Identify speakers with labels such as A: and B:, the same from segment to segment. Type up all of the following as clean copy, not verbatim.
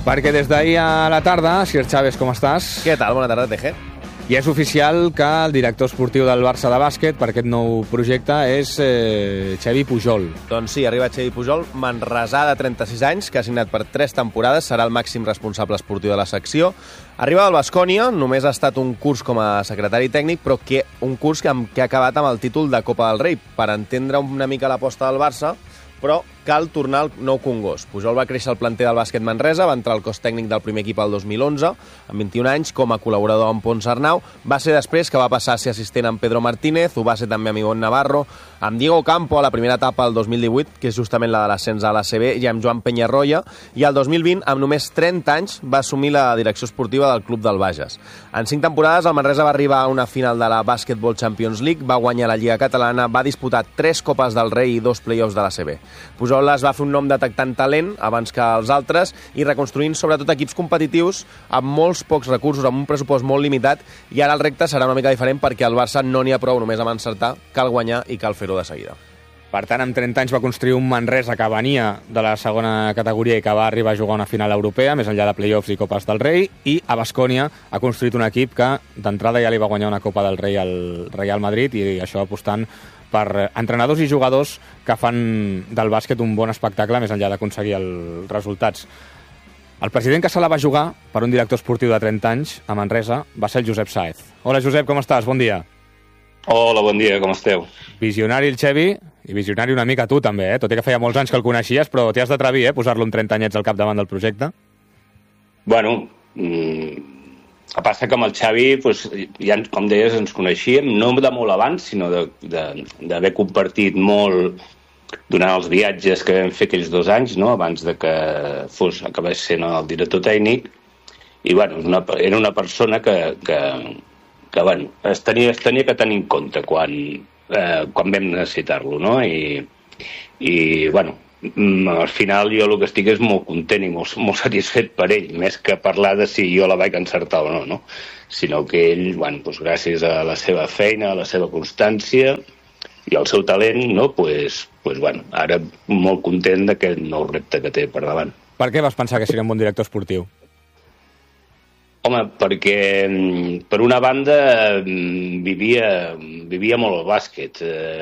A: Perquè des d'ahir a la tarda, Sir Chaves, com estàs?
B: Què tal? Bona tarda, TG.
A: I és oficial que el director esportiu del Barça de bàsquet per aquest nou projecte és Xavi Pujol.
B: Doncs sí, arriba Xavi Pujol, manresà de 36 anys, que ha signat per 3 temporades, serà el màxim responsable esportiu de la secció. Arriba del Baskonia, només ha estat un curs com a secretari tècnic, però un curs que ha acabat amb el títol de Copa del Rei, per entendre una mica l'aposta del Barça, però cal tornar al nou Congost. Pujol va créixer al planter del bàsquet Manresa, va entrar al cos tècnic del primer equip el 2011, amb 21 anys, com a col·laborador amb Pons Arnau. Va ser després que va passar a ser assistent amb Pedro Martínez, ho va ser també amb Ivonne Navarro, amb Diego Campo a la primera etapa del 2018, que és justament la de l'ascens a l'ACB, i amb Joan Peñarroya, i el 2020, amb només 30 anys, va assumir la direcció esportiva del club del Bages. En 5 temporades, el Manresa va arribar a una final de la Basketball Champions League, va guanyar la Lliga Catalana, va disputar 3 Copes del Rei i 2 play-offs de l'ACB. Pujol es va fer un nom detectant talent abans que els altres i reconstruint sobretot equips competitius amb molts pocs recursos, amb un pressupost molt limitat, i ara el repte serà una mica diferent perquè al Barça no n'hi ha prou només amb encertar, cal guanyar i cal fer-ho de seguida.
A: Per tant, amb 30 anys va construir un Manresa que venia de la segona categoria i que va arribar a jugar una final europea, més enllà de play-offs i Copes del Rei, i a Baskonia ha construït un equip que d'entrada ja li va guanyar una Copa del Rei al Real Madrid, i això apostant per entrenadors i jugadors que fan del bàsquet un bon espectacle més enllà d'aconseguir els resultats. El president que se la va jugar per un director esportiu de 30 anys a Manresa va ser el Josep Sáez. Hola, Josep, com estàs? Bon dia.
C: Hola, bon dia, com esteu?
A: Visionari el Xevi, i visionari una mica tu també, tot i que feia molts anys que el coneixies, però t'hi has d'atrevir, posar-lo amb 30 anyets al capdavant del projecte?
C: Bueno, el que passa que amb el Xavi, doncs, ja, com deies, ens coneixíem, no de molt abans, sinó d'haver compartit molt durant els viatges que vam fer aquells 2 anys, no? Abans de que acabés sent el director tècnic, i bueno, era una persona que bueno, es tenia que tenir en compte quan vam necessitar-lo, no? I bueno, al final jo el que estic és molt content i molt satisfet per ell, més que parlar de si jo la vaig encertar o no, sinó que ell, bueno, doncs gràcies a la seva feina, a la seva constància i al seu talent, no, bueno, ara molt content d'aquest nou repte que té per davant.
A: Per què vas pensar que seria un bon director esportiu?
C: Home, perquè per una banda vivia molt el bàsquet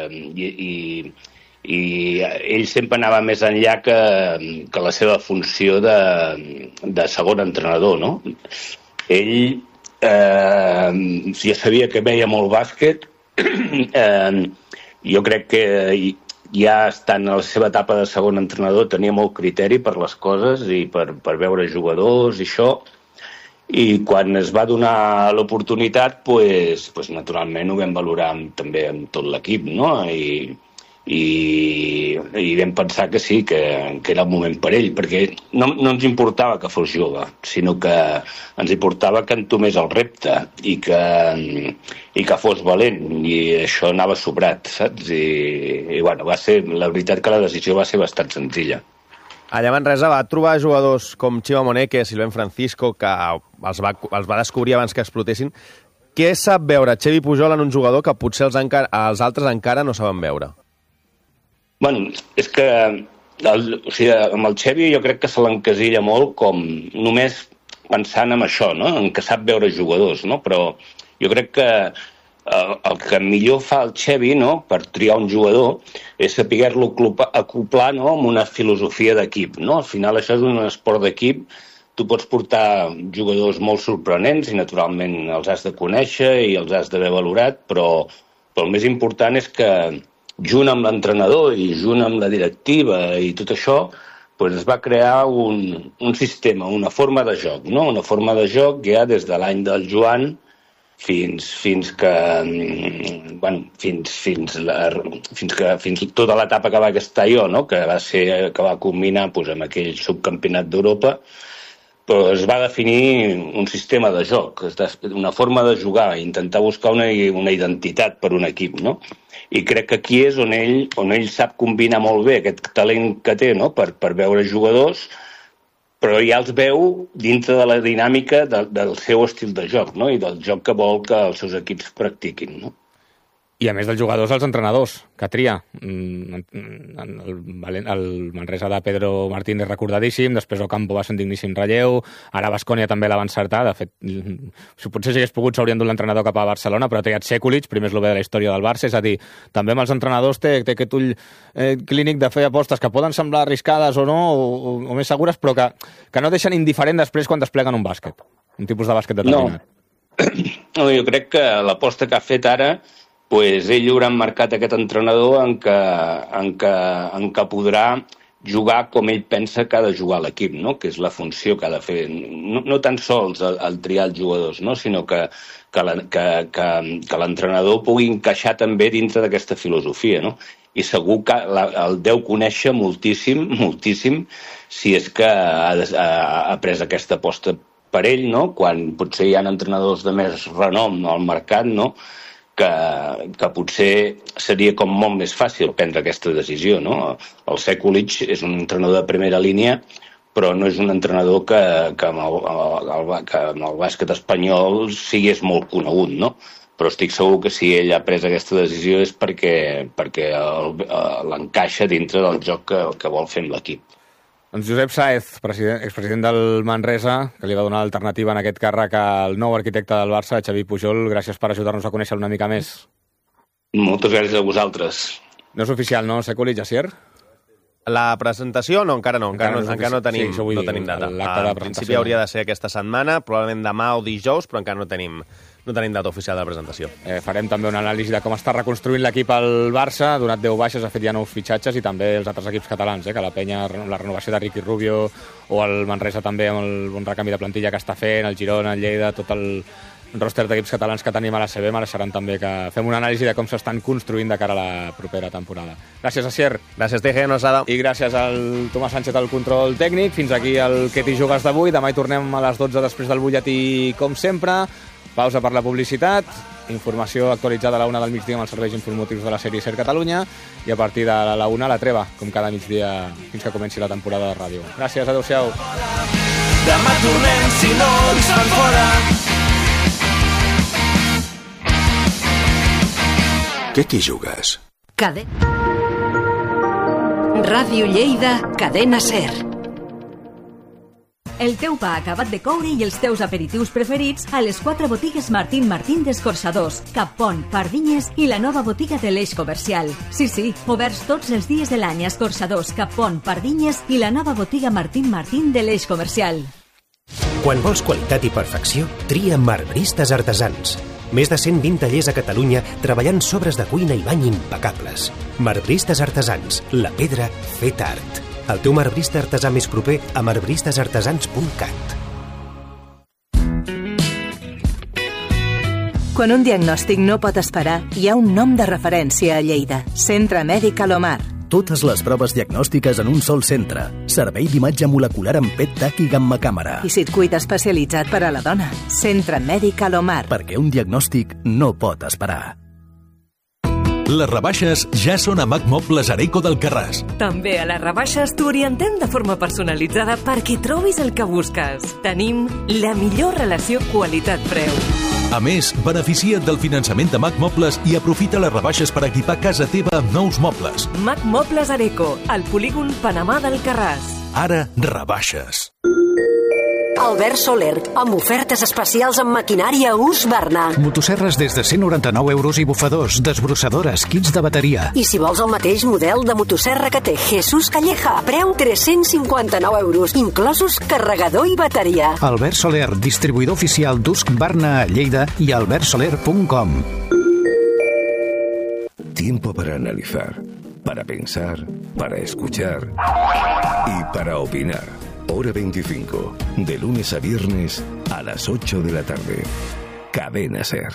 C: i ell sempre anava més enllà que la seva funció de segon entrenador, no? Ell ja sabia que veia molt bàsquet, jo crec que ja estant a la seva etapa de segon entrenador tenia molt criteri per les coses i per veure jugadors i això, i quan es va donar l'oportunitat, pues, naturalment ho vam valorar també amb tot l'equip, no? I vam pensar que sí, que era el moment per ell, perquè no ens importava que fos jove, sinó que ens importava que entomés el repte i que fos valent, i això anava sobrat, saps? I bueno, la veritat que la decisió va ser bastant senzilla.
B: Allà a Manresa va trobar jugadors com Chiva Moneque, Silvén Francisco, que els va descobrir abans que explotessin. Què sap veure Xavi Pujol en un jugador que potser els altres encara no saben veure?
C: Bueno, és que amb el Xavi jo crec que se l'encasilla molt com només pensant en això, no? En que sap veure jugadors, no? Però jo crec que el que millor fa el Xavi, no, per triar un jugador és saber-lo acoplar, no, amb una filosofia d'equip, no? Al final això és un esport d'equip, tu pots portar jugadors molt sorprenents i naturalment els has de conèixer i els has d'haver valorat, però el més important és que junt amb l'entrenador i junt amb la directiva i tot això, doncs es va crear un sistema, una forma de joc, no? Una forma de joc ja des de l'any del Joan fins tota l'etapa que va estar jo, no? Que va culminar amb aquell subcampionat d'Europa, però es va definir un sistema de joc, una forma de jugar, intentar buscar una identitat per un equip, no? I crec que aquí és on ell sap combinar molt bé aquest talent que té, no? Per veure jugadors, però ja els veu dintre de la dinàmica del seu estil de joc, no? I del joc que vol que els seus equips practiquin, no?
A: I a més dels jugadors, els entrenadors, que tria. El Manresa de Pedro Martínez recordadíssim, després Ocampo va ser un digníssim relleu, ara Baskonia també la va encertar, de fet, si potser si hagués pogut s'haurien dut l'entrenador cap a Barcelona, però ha triat Sekulic, primer eslové de la història del Barça, és a dir, també amb els entrenadors té aquest ull clínic de fer apostes que poden semblar arriscades o no, o més segures, però que no deixen indiferent després quan despleguen un bàsquet, un tipus de bàsquet determinat.
C: No, jo crec que l'aposta que ha fet ara, pues ell haurà marcat aquest entrenador en què podrà jugar com ell pensa que ha de jugar l'equip, no? Que és la funció que ha de fer. No tan sols el triar els jugadors, no? Sinó que l'entrenador pugui encaixar també dintre d'aquesta filosofia, no? I segur que el deu conèixer moltíssim, moltíssim, si és que ha pres aquesta aposta per ell, no? Quan potser hi ha entrenadors de més renom al mercat, no? Que potser seria com molt més fàcil prendre aquesta decisió, no? El Sekulic és un entrenador de primera línia, però no és un entrenador que amb el bàsquet espanyol sigués molt conegut, no? Però estic segur que si ell ha pres aquesta decisió és perquè l'encaixa dintre del joc que vol fer amb l'equip.
A: Doncs Josep Sáez, expresident del Manresa, que li va donar l'alternativa en aquest càrrec al nou arquitecte del Barça, Xavi Pujol. Gràcies per ajudar-nos a conèixer una mica més.
C: Moltes gràcies a vosaltres.
A: No és oficial, no, Sekulic, Asier?
B: La presentació no, encara no tenim data. En principi hauria de ser aquesta setmana, probablement demà o dijous, però encara no tenim data oficial de la presentació.
A: Farem també una anàlisi de com està reconstruint l'equip al Barça, ha donat 10 baixes, ha fet ja 9 fitxatges, i també els altres equips catalans, que la Penya, la renovació de Ricky Rubio, o el Manresa també amb el bon recanvi de plantilla que està fent, el Girona, el Lleida, tot el roster d'equips catalans que tenim a la CB mereixeran també que fem una anàlisi de com s'estan construint de cara a la propera temporada. Gràcies, Asier.
B: Gràcies, Teje, Nosada.
A: I gràcies al Tomàs Sánchez al control tècnic. Fins aquí el Que t'hi jugues d'avui. Demà hi tornem a les 12 després del butlletí, com sempre. Pausa per la publicitat, informació actualitzada a la 1 del migdia amb els serveis informatius de la sèrie SER Catalunya, i a partir de la 1 la treva, com cada migdia fins que comenci la temporada de ràdio. Gràcies, adeu-siau.
D: Demà tornem si no ens fan fora.
E: Què t'hi jugues?
F: Ràdio Lleida, Cadena SER.
G: El teu pa acabat de coure i els teus aperitius preferits a les 4 botigues Martín d'Escorçadors, Cap Pont, Pardinyes i la nova botiga de l'Eix Comercial. Sí, oberts tots els dies de l'any a Escorçadors, Cap Pont, Pardinyes i la nova botiga Martín de l'Eix Comercial.
H: Quan vols qualitat i perfecció, tria Marbristes Artesans. Més de 120 tallers a Catalunya treballant sobres de cuina i bany impecables. Marbristes Artesans, la pedra fet art. El teu marbrista artesà més proper a marbristesartesans.cat.
I: Quan un diagnòstic no pot esperar, hi ha un nom de referència a Lleida. Centre Mèdic Alomar.
J: Totes les proves diagnòstiques en un sol centre. Servei d'imatge molecular amb PET, TAC i gamma càmera.
I: I circuit especialitzat per a la dona. Centre Mèdic Alomar.
J: Perquè un diagnòstic no pot esperar.
K: Les rebaixes ja són a Mac Mobles Areco d'Alcarràs.
L: També a les rebaixes t'orientem de forma personalitzada perquè trobis el que busques. Tenim la millor relació qualitat-preu.
K: A més, beneficia't del finançament de Mac Mobles i aprofita les rebaixes per equipar casa teva amb nous mobles.
L: Mac Mobles Areco, al polígon Panamà d'Alcarràs.
K: Ara, rebaixes.
F: Albert Soler, amb ofertes especials en maquinària Husqvarna.
M: Motosserres des de 199 euros i bufadors, desbrossadores, kits de bateria.
F: I si vols el mateix model de motosserra que té Jesús Calleja, preu 359 euros, inclosos carregador i bateria.
M: Albert Soler, distribuïdor oficial d'Husqvarna a Lleida i albertsoler.com.
E: Tiempo para analizar, para pensar, para escuchar y para opinar. Hora 25, de lunes a viernes a las 8 de la tarde. Cadena SER.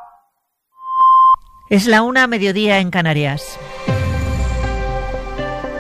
N: Es la 1:00 en Canarias.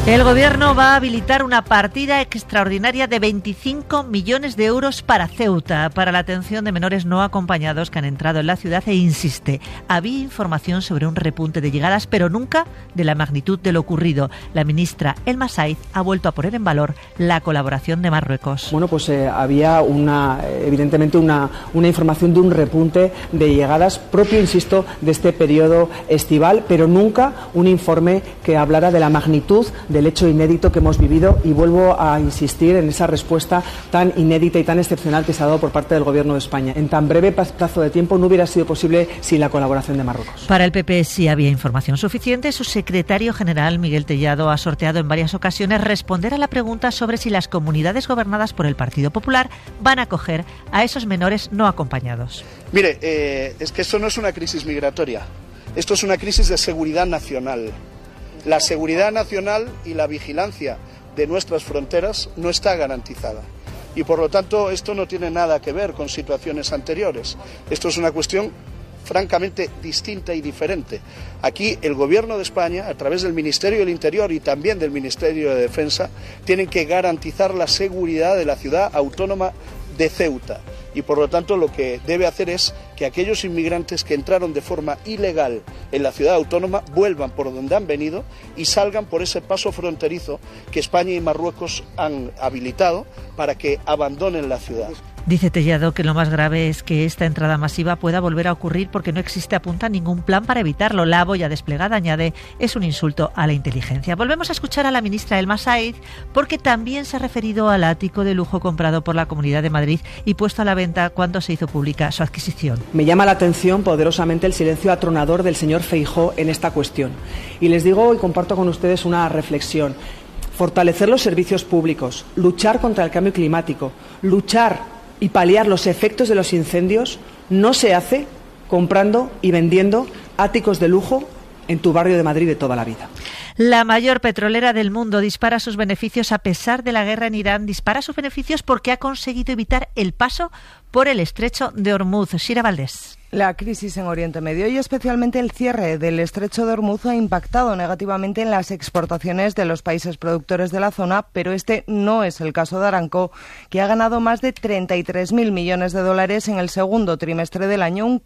N: El Gobierno va a habilitar una partida extraordinaria de 25 millones de euros para Ceuta, para la atención de menores no acompañados que han entrado en la ciudad, e insiste, había información sobre un repunte de llegadas, pero nunca de la magnitud de lo ocurrido. La ministra Elma Saiz ha vuelto a poner en valor la colaboración de Marruecos.
O: Bueno, pues había evidentemente una información de un repunte de llegadas propio, insisto, de este periodo estival, pero nunca un informe que hablara de la magnitud del hecho inédito que hemos vivido, y vuelvo a insistir en esa respuesta tan inédita y tan excepcional que se ha dado por parte del Gobierno de España. En tan breve plazo de tiempo no hubiera sido posible sin la colaboración de Marruecos.
N: Para el PP sí había información suficiente. Su secretario general, Miguel Tellado, ha sorteado en varias ocasiones responder a la pregunta sobre si las comunidades gobernadas por el Partido Popular van a acoger a esos menores no acompañados.
P: Mire, es que esto no es una crisis migratoria, esto es una crisis de seguridad nacional. La seguridad nacional y la vigilancia de nuestras fronteras no está garantizada. Y por lo tanto esto no tiene nada que ver con situaciones anteriores. Esto es una cuestión francamente distinta y diferente. Aquí el Gobierno de España, a través del Ministerio del Interior y también del Ministerio de Defensa, tienen que garantizar la seguridad de la ciudad autónoma de Ceuta. Y por lo tanto lo que debe hacer es que aquellos inmigrantes que entraron de forma ilegal en la ciudad autónoma vuelvan por donde han venido y salgan por ese paso fronterizo que España y Marruecos han habilitado para que abandonen la ciudad.
N: Dice Tellado que lo más grave es que esta entrada masiva pueda volver a ocurrir porque no existe, apunta, ningún plan para evitarlo. La boya desplegada, añade, es un insulto a la inteligencia. Volvemos a escuchar a la ministra Elma Saiz porque también se ha referido al ático de lujo comprado por la Comunidad de Madrid y puesto a la venta cuando se hizo pública su adquisición.
O: Me llama la atención poderosamente el silencio atronador del señor Feijóo en esta cuestión. Y les digo y comparto con ustedes una reflexión. Fortalecer los servicios públicos, luchar contra el cambio climático, luchar y paliar los efectos de los incendios no se hace comprando y vendiendo áticos de lujo en tu barrio de Madrid de toda la vida.
N: La mayor petrolera del mundo dispara sus beneficios a pesar de la guerra en Irán. Dispara sus beneficios porque ha conseguido evitar el paso por el estrecho de Hormuz. Shira Valdés.
Q: La crisis en Oriente Medio y especialmente el cierre del estrecho de Hormuz ha impactado negativamente en las exportaciones de los países productores de la zona, pero este no es el caso de Aramco, que ha ganado más de 33.000 millones de dólares en el segundo trimestre del año, un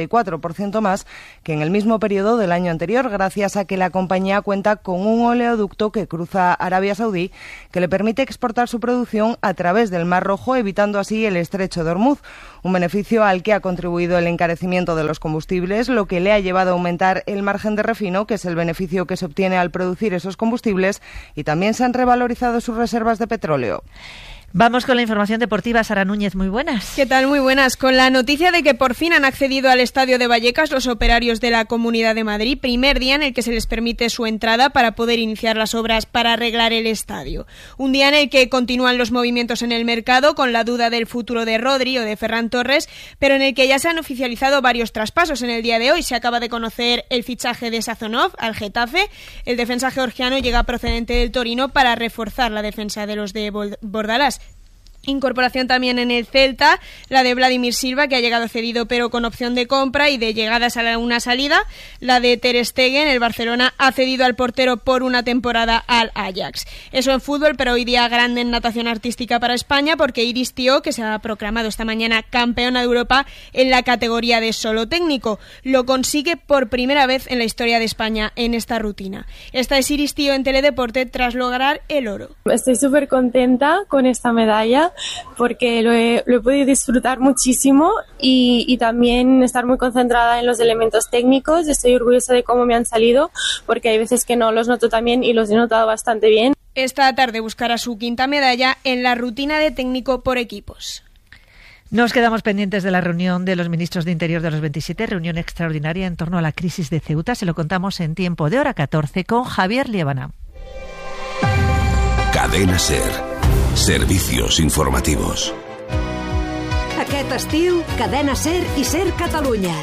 Q: 44% más que en el mismo periodo del año anterior, gracias a que la compañía cuenta con un oleoducto que cruza Arabia Saudí que le permite exportar su producción a través del Mar Rojo, evitando así el estrecho de Hormuz, un beneficio al que ha contribuido el encarecimiento de los combustibles, lo que le ha llevado a aumentar el margen de refino, que es el beneficio que se obtiene al producir esos combustibles, y también se han revalorizado sus reservas de petróleo.
N: Vamos con la información deportiva. Sara Núñez, muy buenas.
R: ¿Qué tal? Muy buenas. Con la noticia de que por fin han accedido al estadio de Vallecas los operarios de la Comunidad de Madrid, primer día en el que se les permite su entrada para poder iniciar las obras para arreglar el estadio. Un día en el que continúan los movimientos en el mercado, con la duda del futuro de Rodri o de Ferran Torres, pero en el que ya se han oficializado varios traspasos. En el día de hoy se acaba de conocer el fichaje de Sazonov al Getafe. El defensa georgiano llega procedente del Torino para reforzar la defensa de los de Bordalás. Incorporación también en el Celta, la de Vladimir Silva, que ha llegado cedido pero con opción de compra y de llegadas a una salida. La de Ter Stegen, el Barcelona ha cedido al portero por una temporada al Ajax. Eso en fútbol, pero hoy día grande en natación artística para España, porque Iris Tío, que se ha proclamado esta mañana campeona de Europa en la categoría de solo técnico, lo consigue por primera vez en la historia de España en esta rutina. Esta es Iris Tío en Teledeporte tras lograr el oro.
S: Estoy súper contenta con esta medalla, porque lo he podido disfrutar muchísimo y también estar muy concentrada en los elementos técnicos. Estoy orgullosa de cómo me han salido, porque hay veces que no los noto tan bien y los he notado bastante bien.
R: Esta tarde buscará su quinta medalla en la rutina de técnico por equipos.
N: Nos quedamos pendientes de la reunión de los ministros de Interior de los 27, reunión extraordinaria en torno a la crisis de Ceuta. Se lo contamos en tiempo de hora 14 con Javier Liébana.
E: Cadena SER. Servicios informativos.
F: Aquest estiu, Cadena SER i SER Catalunya.